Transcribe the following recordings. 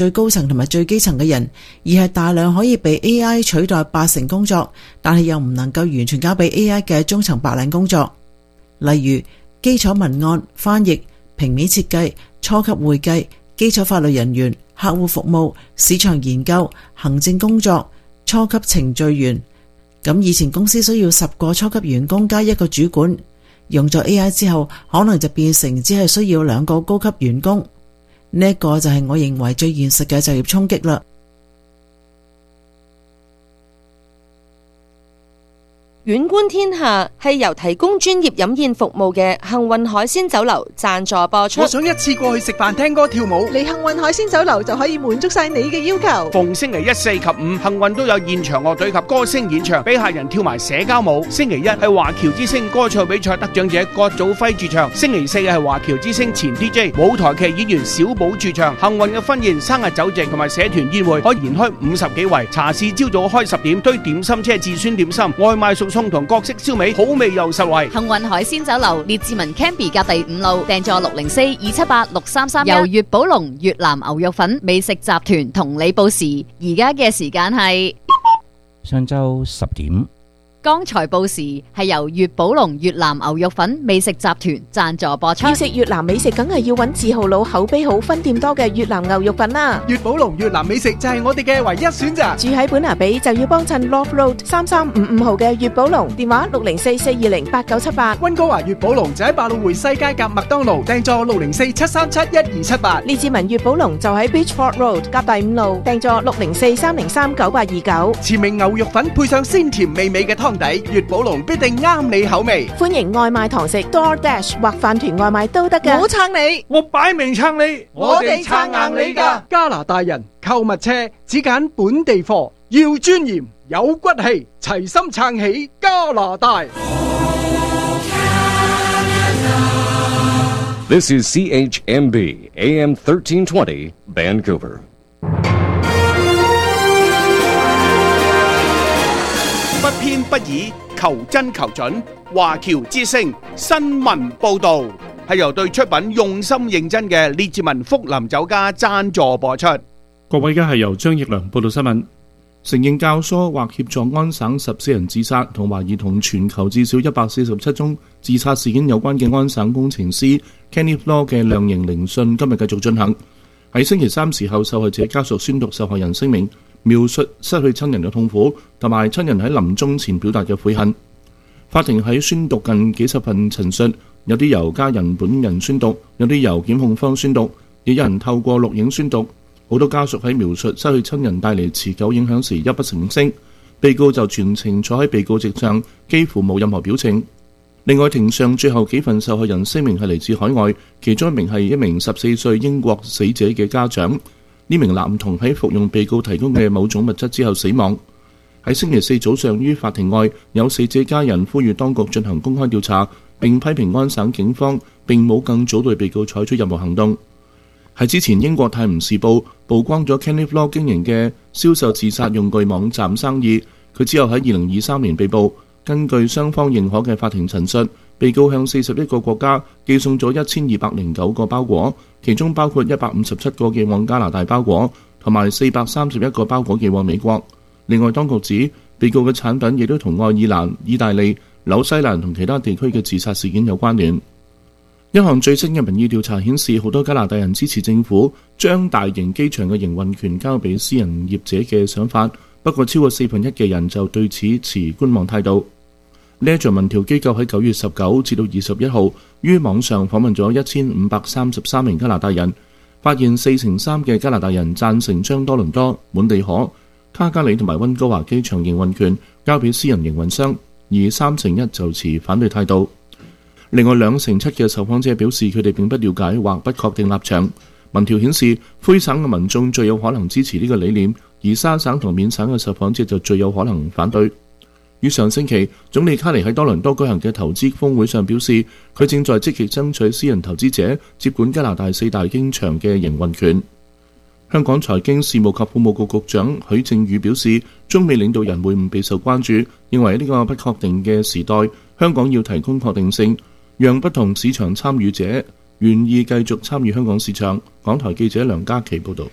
最高層同埋最基層嘅人，而係大量可以被 AI 取代80%工作，但係又唔能夠完全交俾 AI 嘅中層白領工作，例如基礎文案、翻譯、平面設計、初級會計、基礎法律人員、客戶服務、市場研究、行政工作、初級程序員。咁以前公司需要10個初級員工加1個主管，用咗 AI 之後，可能就變成只係需要2個高級員工。呢一個就係我認為最現實嘅就業衝擊啦。 遠觀天下係由提供專業飲宴服務嘅幸運海鮮酒樓贊助播出。 我想一次過去食飯、聽歌、跳舞， 嚟幸運海鮮酒樓就可以滿足晒你嘅要求。 逢星期1、4及5，幸運都有現場樂隊及歌星演唱，俾客人跳埋社交舞。星期1係華僑之星歌唱比賽得獎者郭祖輝駐唱，星期4係華僑之星前 DJ 舞台劇演員小寶駐唱。幸運嘅婚宴、生日酒席同埋社團宴會可以延開50幾圍。茶市朝早開10點，推點心車至酸點心，外賣送送同各式燒味，好味又實惠。 幸運海鮮酒樓列治文 Canby 隔第5路，訂座604-278-6331。由粵寶龍越南牛肉粉美食集團同你報時，而家嘅時間係上晝10點。 剛才報時係由粵寶龍越南牛肉粉美食集團贊助播出。 要食越南美食，梗係要揾字號佬口碑好、分店多嘅越南牛肉粉啦。 粵寶龍越南美食就係我哋嘅唯一選擇。 住喺本拿比就要幫襯 Love Road 3355號嘅粵寶龍，電話604-420-8978。 溫哥華粵寶龍就喺百老匯西街夾麥當勞，訂座604-737-1278。 列治文粵寶龍就喺 Beachford Road 夾第5路，訂座604-303-9829。 前明牛肉粉配上鮮甜美味嘅湯底，粵寶龍必定啱你口味。 歡迎外賣堂食 DoorDash 或飯團外賣都得㗎。 我撐你，我擺明撐你，我哋撐硬你㗎。加拿大人購物車只揀本地貨，要尊嚴有骨氣，齊心撐起加拿大。 This is CHMB AM 1320 Vancouver。 不偏不倚，求真求準。華僑之聲新聞報導係由對出品用心認真嘅列治文福林酒家贊助播出。 各位，而家係由張奕良報道新聞。承認教唆或協助安省14人自殺，同懷疑同全球至少147宗自殺事件有關嘅安省工程師 Kenneth Law 嘅量刑聆訊今日繼續進行。喺星期3時候，受害者家屬宣讀受害人聲明，描述失去親人嘅痛苦，同埋親人喺臨終前表達嘅悔恨。法庭喺宣讀近幾十份陳述，有啲由家人本人宣讀，有啲由檢控方宣讀，亦有人透過錄影宣讀。好多家屬喺描述失去親人帶嚟持久影響時泣不成聲，被告就全程坐喺被告席上，幾乎冇任何表情。另外，庭上最後幾份受害人聲明係嚟自海外，其中一名係一名14歲英國死者嘅家長。呢名男童喺服用被告提供嘅某種物質之後死亡。喺星期4早上，於法庭外有死者家人呼籲當局進行公開調查，並批評安省警方並冇更早對被告採取任何行動。喺之前，英國泰晤士報曝光咗 Kenneth Law 經營嘅銷售自殺用具網站生意。佢之後喺2023年被捕。根據雙方認可嘅法庭陳述，被告向41個國家寄送咗1209個包裹，其中包括157個寄往加拿大包裹，同埋431個包裹寄往美國。另外，當局指被告嘅產品亦都同愛爾蘭、意大利、紐西蘭同其他地區嘅自殺事件有關聯。一項最新嘅民意調查顯示，好多加拿大人支持政府將大型機場嘅營運權交俾私人業者嘅想法，不過超過1/4嘅人就對此持觀望態度。呢一項民調機構喺9月19至到21號於網上訪問咗1533名加拿大人，發現43%嘅加拿大人贊成將多倫多、滿地可、卡加里同埋溫哥華機場營運權交俾私人營運商，而3%就持反對態度。另外2%嘅受訪者表示佢哋並不了解或不確定立場。民調顯示，魁省嘅民眾最有可能支持呢個理念，而沙省同緬省嘅受訪者就最有可能反對。於上星期，總理卡尼喺多倫多舉行嘅投資峰會上表示，佢正在積極爭取私人投資者接管加拿大4大機場嘅營運權。香港財經事務及庫務局局長許正宇表示，中美領導人會晤備受關注，認為呢個不確定嘅時代，香港要提供確定性，讓不同市場參與者願意繼續參與香港市場。港台記者梁嘉琪報導。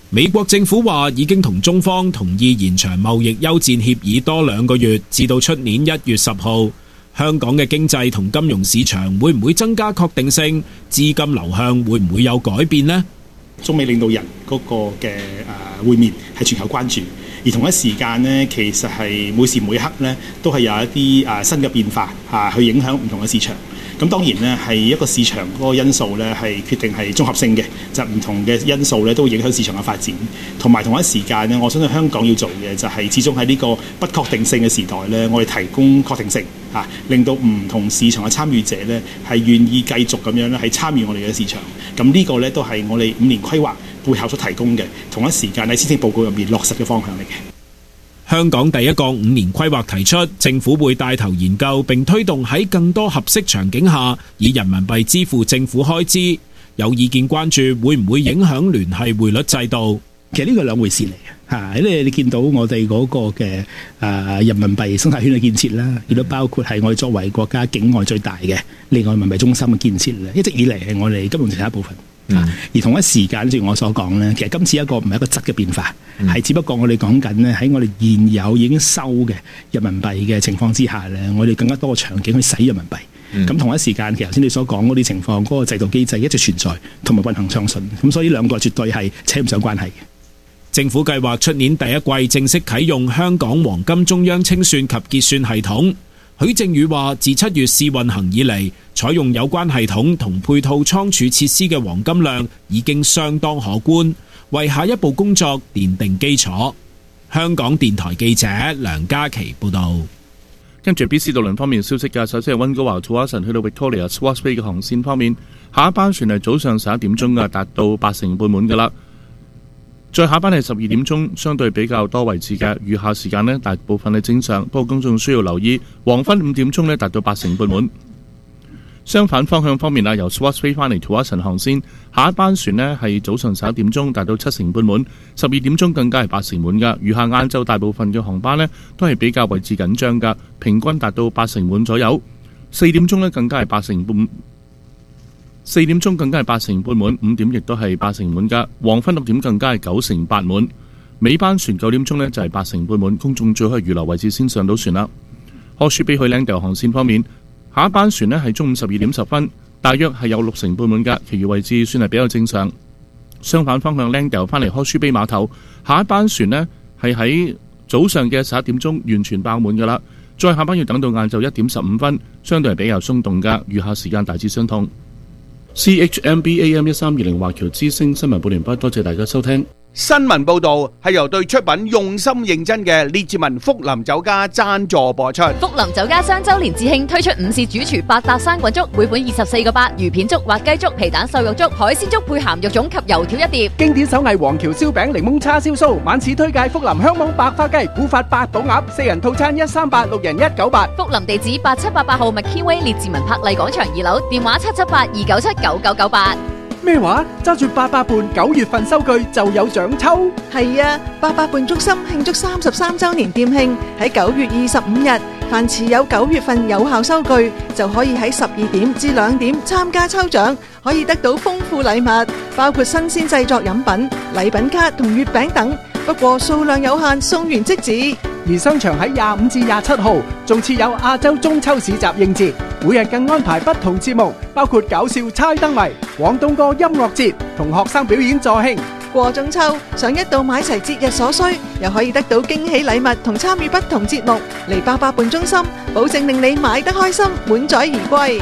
美國政府話已經同中方同意延長貿易休戰協議多2個月，至到出年1月10號。香港嘅經濟同金融市場會唔會增加確定性？資金流向會唔會有改變呢？ 中美領導人嗰個嘅會面係全球關注，而同一時間呢，其實係每時每刻呢都係有一啲新嘅變化去影響唔同嘅市場。咁當然呢，係一個市場嗰個因素呢係決定係綜合性嘅，就唔同嘅因素呢都會影響市場嘅發展。同埋同一時間呢，我相信香港要做嘅就係始終喺呢個不確定性嘅時代呢，我哋提供確定性令到唔同市場嘅參與者呢係願意繼續咁樣咧係參與我哋嘅市場。咁呢個呢都係我哋5年規劃背後所提供嘅，同一時間喺施政報告入面落實嘅方向嚟嘅。 香港第一個5年規劃提出，政府會帶頭研究並推動喺更多合適場景下以人民幣支付政府開支。有意見關注會唔會影響聯繫匯率制度？ 其實呢個係兩回事嚟嘅嚇，你見到我哋嗰個嘅人民幣生態圈嘅建設啦，亦都包括係我哋作為國家境外最大嘅離岸人民幣中心嘅建設咧，一直以嚟係我哋金融政策一部分。而同一時間，正如我所講咧，其實今次一個唔係一個質嘅變化，係只不過我哋講緊咧喺我哋現有已經收嘅人民幣嘅情況之下咧，我哋更加多嘅場景去使人民幣。咁同一時間，其實頭先你所講嗰啲情況，嗰個制度機制一直存在，同埋運行暢順。咁所以兩個絕對係扯唔上關係嘅。 政府計劃出年第一季正式啟用香港黃金中央清算及結算系統。許正宇話：自7月試運行以嚟，採用有關系統同配套倉儲設施嘅黃金量已經相當可觀，為下一步工作奠定基礎。香港電台記者梁嘉琪報導。 跟住 BC 渡輪方面消息嘅，首先係溫哥華 Tsawwassen 去到 Victoria Swartz Bay 嘅航線方面，下一班船係早上11點鐘嘅，達到80%半滿㗎啦。再下班係12點鐘，相對比較多位置嘅，餘下時間呢大部分係正常，不過公眾需要留意黃昏5點鐘呢達到80%半滿。相反方向方面由 Swartz Bay 翻嚟 Tsawwassen 航線，下一班船呢係早上11點鐘達到70%半滿，12點鐘更加係80%滿㗎。餘下晏晝大部分嘅航班呢都係比較位置緊張㗎，平均達到80%滿左右。4點鐘呢更加係80%半。4點鐘更加係80%半滿，5點亦都係80%滿㗎。黃昏6點更加係98%滿。尾班船9點鐘呢就係80%半滿，公眾最好係預留位置先上到船啦。Horseshoe Bay 去 Langdale 航線方面，下一班船呢係中午12點10分，大約係有60%半滿㗎，其餘位置算係比較正常。相反方向 Langdale 翻嚟 Horseshoe Bay 碼頭，下一班船呢係喺早上嘅11點鐘完全爆滿㗎啦。再下班要等到晏晝1點15分，相對係比較鬆動㗎，餘下時間大致相同。CHMB AM 1320華僑之聲新聞報聯播，多謝大家收聽。 新聞報道係由對出品用心認真嘅列治文福林酒家贊助播出。 福林酒家3周年致慶推出午市主廚8搭生滾粥，每本24個8，魚片粥、滑雞粥、皮蛋瘦肉粥、海鮮粥配鹹肉粽及油條一碟。 經典手藝黃橋燒餅、檸檬叉燒酥，晚市推介福林香網白花雞、古法八寶鴨，4人套餐138，6人198。 福林地址8788號麥 Way 列治文柏麗廣場2樓，電話778-297-9998。 咩話？揸住88伴9月份收據就有獎抽？ 係啊，88伴中心慶祝33週年店慶，喺9月25日，凡持有9月份有效收據，就可以喺12點至2點參加抽獎，可以得到豐富禮物，包括新鮮製作飲品、禮品卡同月餅等。不過數量有限，送完即止。 而商場喺25至27號仲設有亞洲中秋市集應節，每日更安排不同節目，包括搞笑猜燈謎、廣東歌音樂節同學生表演助興。 過中秋，想一度買齊節日所需，又可以得到驚喜禮物同參與不同節目。嚟88伴中心，保證令你買得開心，滿載而歸。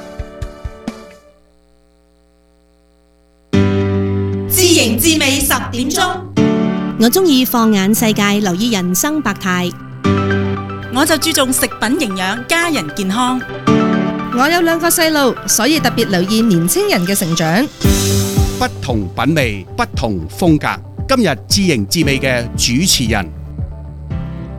知型知味10點鐘。 我中意放眼世界，留意人生百態。 我就注重食品營養，家人健康。 我有2個細路，所以特別留意年青人嘅成長。 不同品味，不同風格。今日知型知味嘅主持人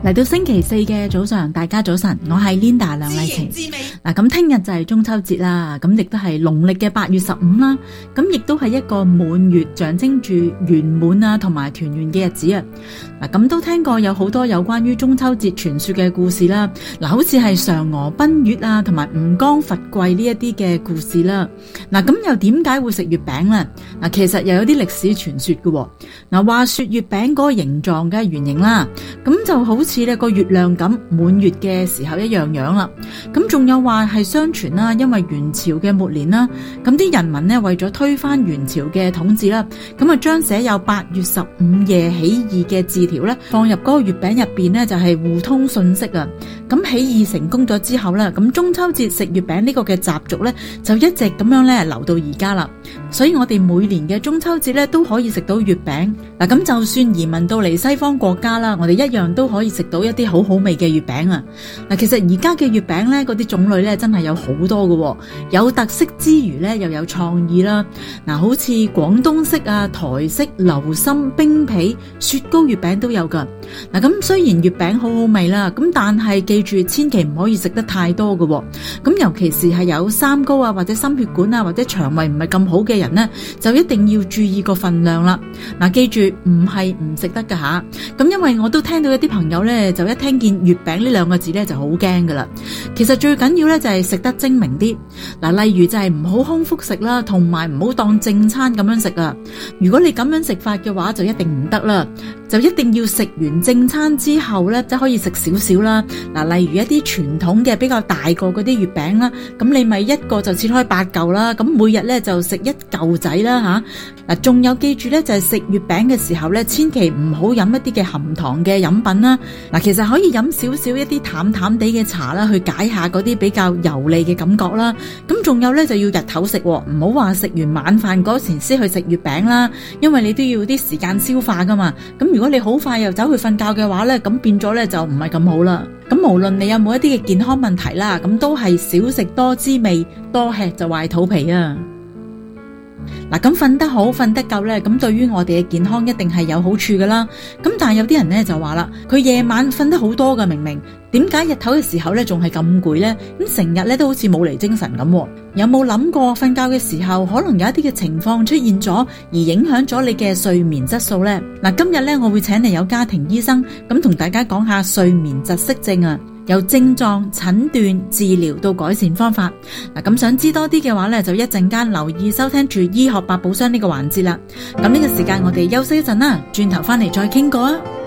嚟到星期四嘅早上，大家早晨，我係 Linda 梁麗晴。嗱，咁聽日就係中秋節啦，咁亦都係農曆嘅8月15啦，咁亦都係一個滿月，象徵住圓滿啊同埋團圓嘅日子啊。嗱，咁都聽過有好多有關於中秋節傳說嘅故事啦，嗱，好似係嫦娥奔月啊，同埋吳剛伐桂呢一啲嘅故事啦。嗱，咁又點解會食月餅呢？嗱，其實又有啲歷史傳說嘅。嗱，話說月餅嗰個形狀嘅圓形啦，咁就好似呢個月亮咁滿月嘅時候一樣樣啦。咁仲有話係相傳啦，因為元朝嘅末年啦，咁啲人民呢為咗推翻元朝嘅統治啦，咁啊將寫有8月15夜起義嘅字條咧放入嗰個月餅入邊呢，就係互通信息啊。咁起義成功咗之後咧，咁中秋節食月餅呢個嘅習俗咧就一直咁樣咧留到而家啦。所以我哋每年嘅中秋節咧都可以食到月餅。嗱，咁就算移民到嚟西方國家啦，我哋一樣都可以食到一啲好好味嘅月餅啊！嗱，其實而家嘅月餅咧，嗰啲種類咧真係有好多嘅，有特色之餘咧又有創意啦。嗱，好似廣東式啊、台式、流心、冰皮、雪糕月餅都有噶。嗱，咁雖然月餅好好味啦，咁但係記住千祈唔可以食得太多嘅。咁尤其是係有三高啊，或者心血管啊，或者腸胃唔係咁好嘅人呢，就一定要注意個份量啦。嗱，記住唔係唔食得噶吓。咁因為我都聽到一啲朋友呢，就一聽見月餅呢兩個字呢就好驚噶啦。其實最緊要呢就係食得精明啲。嗱，例如就係唔好空腹食啦，同埋唔好當正餐咁樣食啊。如果你咁樣食法嘅話，就一定唔得啦。就一定要食完正餐之後呢，即可以食少少啦。嗱，例如一啲傳統嘅比較大個嗰啲月餅啦，咁你咪一個就切開8嚿啦，咁每日呢就食1嚿仔啦吓。嗱，仲有記住呢，就係食月餅嘅時候呢，千祈唔好飲一啲嘅含糖嘅飲品啦。嗱，其實可以飲少少一啲淡淡地嘅茶啦，去解下嗰啲比較油膩嘅感覺啦。咁仲有呢，就要日頭食，唔好話食完晚飯嗰時先去食月餅啦，因為你都要啲時間消化噶嘛。咁如果你好快又走去瞓覺嘅話呢，咁變咗呢就唔係咁好啦。咁無論你有冇一啲嘅健康問題啦，咁都係少食多滋味，多吃就壞肚皮啊。嗱，咁瞓得好瞓得夠呢，咁對於我哋嘅健康一定係有好處噶啦。咁但係有啲人呢就話啦，佢夜晚瞓得好多噶，明明點解日頭嘅時候呢仲係咁攰呢？咁成日呢都好似冇嚟精神咁。有冇諗過瞓覺嘅時候可能有一啲嘅情況出現咗，而影響咗你嘅睡眠質素呢？嗱，今日呢我會請嚟有家庭醫生咁同大家講下睡眠窒息症啊，由症狀、診斷、治療到改善方法。嗱，咁想知多啲嘅話呢，就一陣間留意收聽住醫學百寶箱呢個環節啦。咁呢個時間我哋休息一陣啦，轉頭翻嚟再傾過啊。